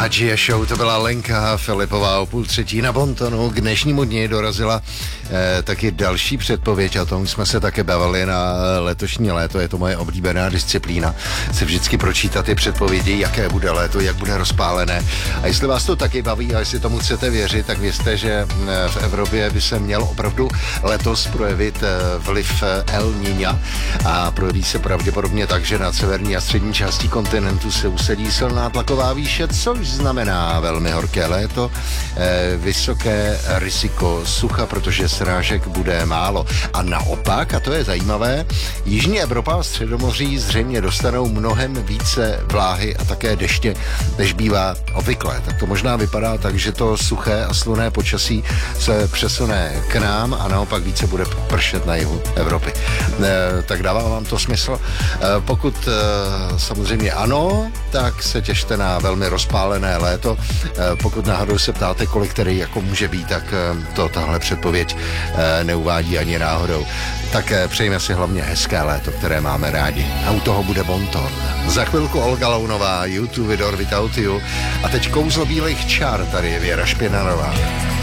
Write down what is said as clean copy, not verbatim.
Hadžie Show, to byla Lenka Filipová o 2:30 na Bontonu. K dnešnímu dni dorazila taky další předpověď, o tom jsme se také bavili na letošní léto, je to moje oblíbená disciplína. Se vždycky pročítat ty předpovědi, jaké bude léto, jak bude rozpálené. A jestli vás to taky baví a jestli tomu chcete věřit, tak vězte, že v Evropě by se měl opravdu letos projevit vliv El Niña a projeví se pravděpodobně tak, že na severní a střední části kontinentu se usadí silná tlaková výše, což znamená velmi horké léto, vysoké riziko sucha, protože srážek bude málo. A naopak, a to je zajímavé, jižní Evropa a Středomoří zřejmě dostanou mnohem více vláhy a také deště, než bývá obvyklé. Tak to možná vypadá tak, že to suché a slunné počasí se přesune k nám a naopak více bude pršet na jihu Evropy. Tak dává vám to smysl? Pokud samozřejmě ano, tak se těšte na velmi rozpálené léto. Pokud náhodou se ptáte, kolik který jako může být, tak to tahle předpověď neuvádí ani náhodou. Tak přejme si hlavně hezké léto, které máme rádi. A u toho bude Bonton. Za chvilku Olga Lounová, YouTube With or Without You. A teď kouzlo bílých čar, tady je Věra Špinarová.